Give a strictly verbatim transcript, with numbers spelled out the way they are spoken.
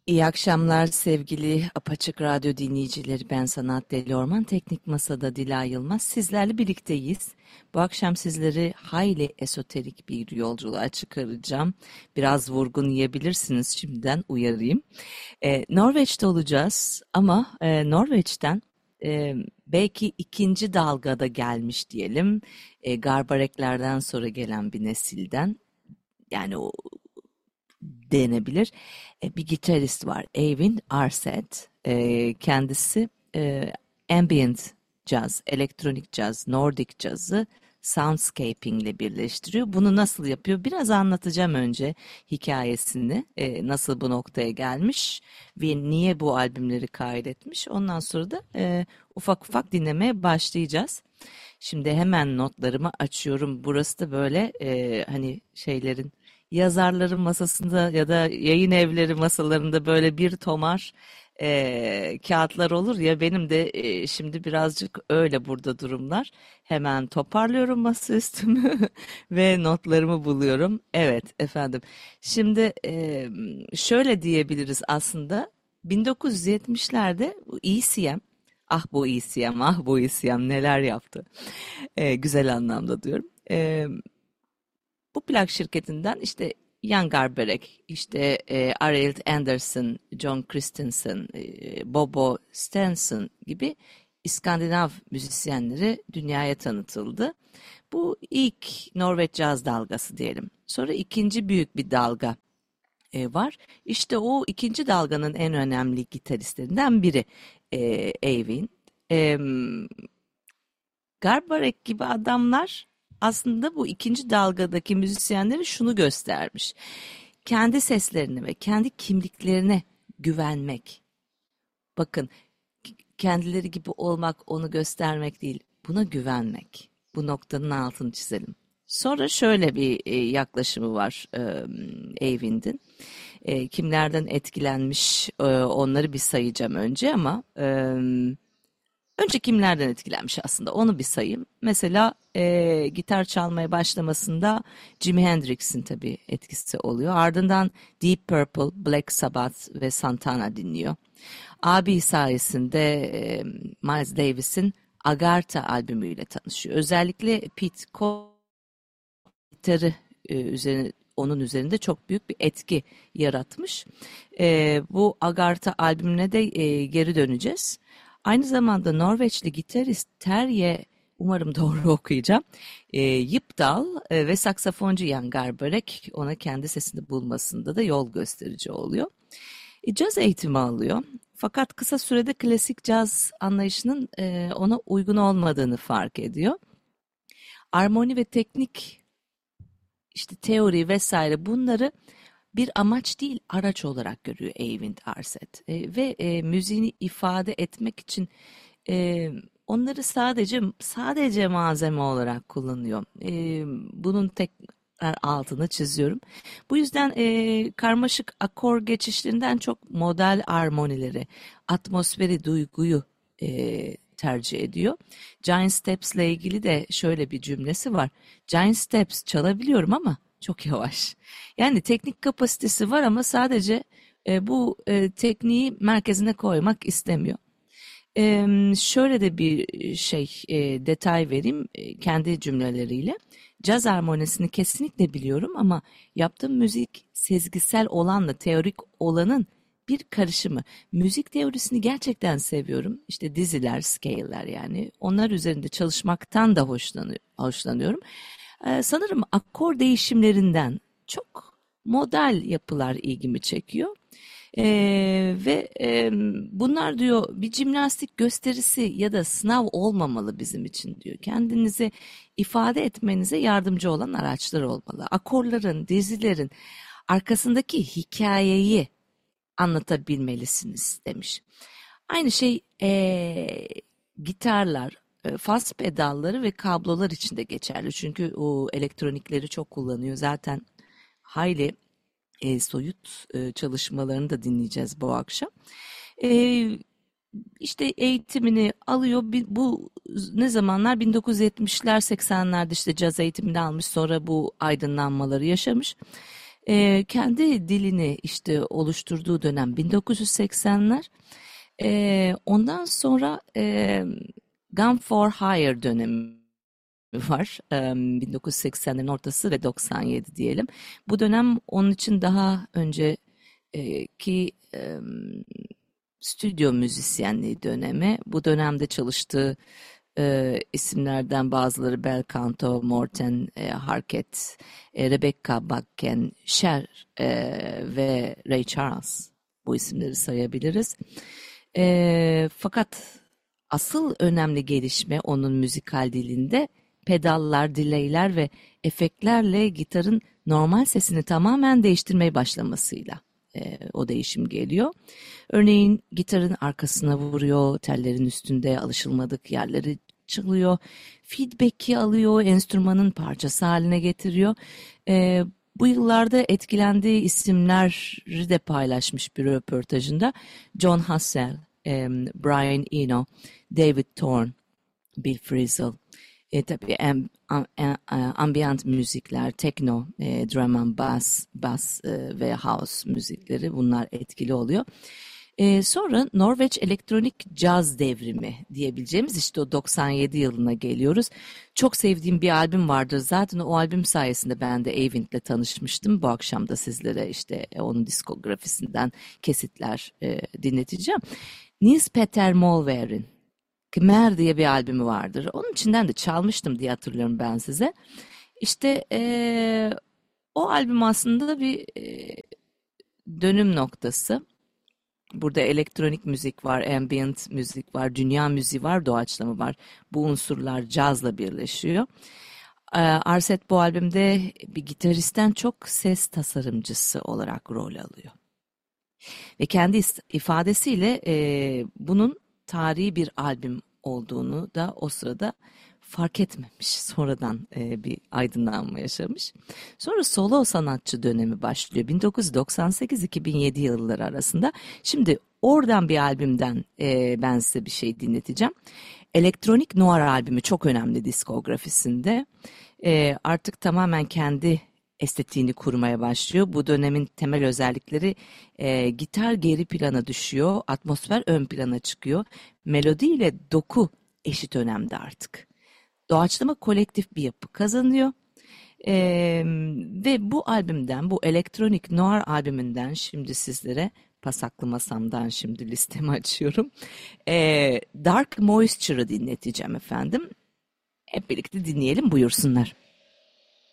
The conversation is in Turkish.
İyi akşamlar sevgili Apaçık Radyo dinleyicileri. Ben Sanat Deli Orman, Teknik Masa'da Dila Yılmaz. Sizlerle birlikteyiz. Bu akşam sizleri hayli esoterik bir yolculuğa çıkaracağım. Biraz vurgun yiyebilirsiniz, şimdiden uyarayım. Ee, Norveç'te olacağız ama e, Norveç'ten e, belki ikinci dalgada gelmiş diyelim. E, Garbareklerden sonra gelen bir nesilden. Yani o denebilir. E, bir gitarist var, Eivind Arset. E, kendisi e, ambient caz, elektronik caz, Nordic cazı soundscaping ile birleştiriyor. Bunu nasıl yapıyor? Biraz anlatacağım önce hikayesini. E, nasıl bu noktaya gelmiş ve niye bu albümleri kaydetmiş. Ondan sonra da e, ufak ufak dinlemeye başlayacağız. Şimdi hemen notlarımı açıyorum. Burası da böyle e, hani şeylerin, yazarların masasında ya da yayın evleri masalarında böyle bir tomar e, kağıtlar olur ya, benim de e, şimdi birazcık öyle burada durumlar. Hemen toparlıyorum masaüstümü ve notlarımı buluyorum. Evet efendim. Şimdi e, şöyle diyebiliriz aslında. bin dokuz yüz yetmişlerde bu E C M, ah bu E C M, ah bu E C M neler yaptı. E, güzel anlamda diyorum. E, Bu plak şirketinden işte Jan Garbarek, işte e, Arild Anderson, John Christensen, e, Bobo Stenson gibi İskandinav müzisyenleri dünyaya tanıtıldı. Bu ilk Norveç caz dalgası diyelim. Sonra ikinci büyük bir dalga e, var. İşte o ikinci dalganın en önemli gitaristlerinden biri e, Eivind. E, Garbarek gibi adamlar aslında bu ikinci dalgadaki müzisyenlere şunu göstermiş: kendi seslerine ve kendi kimliklerine güvenmek. Bakın, kendileri gibi olmak onu göstermek değil, buna güvenmek. Bu noktanın altını çizelim. Sonra şöyle bir e, yaklaşımı var e, Eivind'in. E, kimlerden etkilenmiş, e, onları bir sayacağım önce ama e, önce kimlerden etkilenmiş aslında onu bir sayayım. Mesela e, gitar çalmaya başlamasında Jimi Hendrix'in tabii etkisi oluyor. Ardından Deep Purple, Black Sabbath ve Santana dinliyor. Abi sayesinde e, Miles Davis'in Agartha albümüyle tanışıyor. Özellikle Pete Cole gitarı e, üzerine, onun üzerinde çok büyük bir etki yaratmış. E, bu Agartha albümüne de e, geri döneceğiz. Aynı zamanda Norveçli gitarist Terje, umarım doğru okuyacağım, e, Yipdal e, ve saksafoncu Jan Garbarek ona kendi sesini bulmasında da yol gösterici oluyor. E, caz eğitimi alıyor. Fakat kısa sürede klasik caz anlayışının e, ona uygun olmadığını fark ediyor. Armoni ve teknik, işte teori vesaire, bunları bir amaç değil araç olarak görüyor Eivind Arset. E, ve e, müziğini ifade etmek için e, onları sadece sadece malzeme olarak kullanıyor. E, bunun tekrar altını çiziyorum. Bu yüzden e, karmaşık akor geçişlerinden çok modal armonileri, atmosferi, duyguyu e, tercih ediyor. Giant Steps ile ilgili de şöyle bir cümlesi var: Giant Steps çalabiliyorum ama çok yavaş. Yani teknik kapasitesi var ama sadece e, bu e, tekniği merkezine koymak istemiyor. E, şöyle de bir şey, e, detay vereyim e, kendi cümleleriyle. Caz armonisini kesinlikle biliyorum ama yaptığım müzik sezgisel olanla teorik olanın bir karışımı. Müzik teorisini gerçekten seviyorum. İşte diziler, scale'ler, yani onlar üzerinde çalışmaktan da hoşlanı- hoşlanıyorum. Ee, sanırım akor değişimlerinden çok modal yapılar ilgimi çekiyor. Ee, ve e, bunlar diyor bir jimnastik gösterisi ya da sınav olmamalı bizim için diyor. Kendinizi ifade etmenize yardımcı olan araçlar olmalı. Akorların, dizilerin arkasındaki hikayeyi anlatabilmelisiniz demiş. Aynı şey e, gitarlar, e, faz pedalları ve kablolar için de geçerli. Çünkü o elektronikleri çok kullanıyor. Zaten hayli e, soyut e, çalışmalarını da dinleyeceğiz bu akşam. E, işte eğitimini alıyor. Bi- Bu ne zamanlar? bin dokuz yüz yetmişler, seksenlerde işte caz eğitimini almış. Sonra bu aydınlanmaları yaşamış. E, kendi dilini işte oluşturduğu dönem bin dokuz yüz seksenler. E, ondan sonra e, Gun for Hire dönemi var. E, bin dokuz yüz seksenlerin ortası ve doksan yedi diyelim. Bu dönem onun için daha önceki e, stüdyo müzisyenliği dönemi. Bu dönemde çalıştığı e, isimlerden bazıları Bel Canto, Morten e, Harket, e, Rebecca Bakken, Cher e, ve Ray Charles. Bu isimleri sayabiliriz. E, fakat asıl önemli gelişme onun müzikal dilinde pedallar, delay'ler ve efektlerle gitarın normal sesini tamamen değiştirmeye başlamasıyla e, o değişim geliyor. Örneğin gitarın arkasına vuruyor, tellerin üstünde alışılmadık yerleri çalıyor, feedback'i alıyor, enstrümanın parçası haline getiriyor. E, bu yıllarda etkilendiği isimleri de paylaşmış bir röportajında. John Hassell, e, Brian Eno, David Thorne, Bill Frisell. E, tabii am, am, am, ambient müzikler, techno, e, drum and bass, bass e, ve house müzikleri bunlar etkili oluyor. E, sonra Norveç elektronik caz devrimi diyebileceğimiz işte o doksan yedi yılına geliyoruz. Çok sevdiğim bir albüm vardır. Zaten o albüm sayesinde ben de Eivind'le tanışmıştım. Bu akşam da sizlere işte onun diskografisinden kesitler e, dinleteceğim. Nils Petter Molvér'in Khmer diye bir albümü vardır. Onun içinden de çalmıştım diye hatırlıyorum ben size. İşte e, o albüm aslında bir e, dönüm noktası. Burada elektronik müzik var, ambient müzik var, dünya müziği var, doğaçlama var. Bu unsurlar cazla birleşiyor. Ee, Arset bu albümde bir gitaristten çok ses tasarımcısı olarak rol alıyor. Ve kendi ifadesiyle e, bunun tarihi bir albüm olduğunu da o sırada fark etmemiş. Sonradan e, bir aydınlanma yaşamış. Sonra solo sanatçı dönemi başlıyor. bin dokuz yüz doksan sekiz iki bin yedi yılları arasında. Şimdi oradan bir albümden e, ben size bir şey dinleteceğim. Elektronik Noir albümü çok önemli diskografisinde. E, artık tamamen kendi estetiğini kurmaya başlıyor. Bu dönemin temel özellikleri e, gitar geri plana düşüyor, atmosfer ön plana çıkıyor. Melodi ile doku eşit önemde artık. Doğaçlama kolektif bir yapı kazanıyor. Ee, ve bu albümden, bu elektronik noir albümünden şimdi sizlere pasaklı masamdan şimdi listemi açıyorum. Ee, Dark Moisture'ı dinleteceğim efendim. Hep birlikte dinleyelim, buyursunlar.